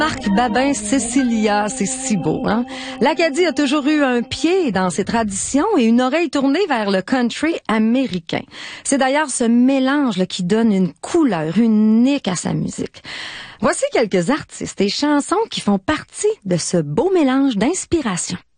Parc Babin Cecilia, c'est si beau, hein? L'Acadie a toujours eu un pied dans ses traditions et une oreille tournée vers le country américain. C'est d'ailleurs ce mélange là, qui donne une couleur unique à sa musique. Voici quelques artistes et chansons qui font partie de ce beau mélange d'inspiration.